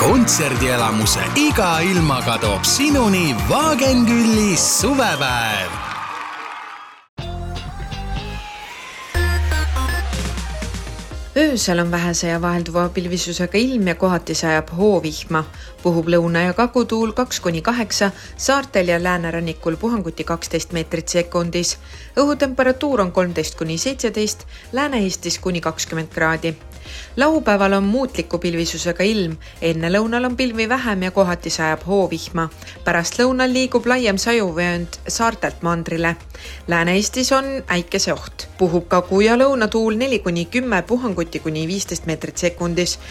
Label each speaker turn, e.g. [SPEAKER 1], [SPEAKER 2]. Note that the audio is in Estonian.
[SPEAKER 1] kontserdielamuse iga ilmaga toob sinuni Wagenkülli suvepäev.
[SPEAKER 2] Öösel on vähese ja vahelduva pilvisusega ilm ja kohati sajab hoovihma. Puhub lõuna- ja kagutuul 2-8, saartel ja läänerannikul puhanguti 12 meetrit sekundis. Õhutemperatuur on 13-17, Lääne-Eestis kuni 20 kraadi. Laupäeval on muutliku pilvisusega ilm, enne lõunal on pilvi vähem ja kohati sajab hoovihma. Pärast lõunal liigub laiem sajuvöönd saartelt mandrile. Lääne-Eestis on äikeseoht. Puhub kagu- ja lõunatuul 4-10, puhanguti kuni 15 meetrit sekundis.